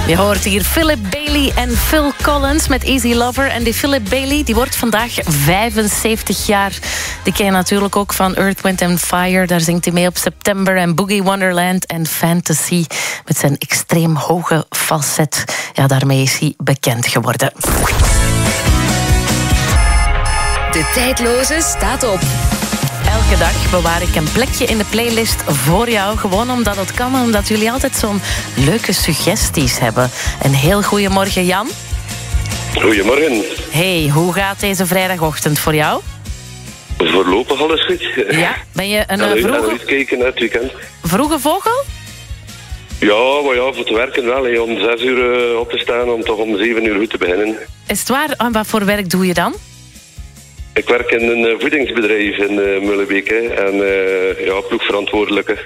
Je hoort hier Philip Bailey en Phil Collins met Easy Lover. En die Philip Bailey die wordt vandaag 75 jaar. Die ken je natuurlijk ook van Earth, Wind & Fire. Daar zingt hij mee op September en Boogie Wonderland en Fantasy. Met zijn extreem hoge falset. Ja, daarmee is hij bekend geworden. De tijdloze staat op. Elke dag bewaar ik een plekje in de playlist voor jou. Gewoon omdat het kan, omdat jullie altijd zo'n leuke suggesties hebben. Een heel goeiemorgen, Jan. Goedemorgen. Hey, hoe gaat deze vrijdagochtend voor jou? Voorlopig alles goed. Ja, ben je een uitkijken naar het weekend. vroege vogel? Ja, maar ja, voor te werken wel. Hè. Om 6 uur op te staan, om toch om 7 uur goed te beginnen. Is het waar? En wat voor werk doe je dan? Ik werk in een voedingsbedrijf in Mullebeek. En ploegverantwoordelijke.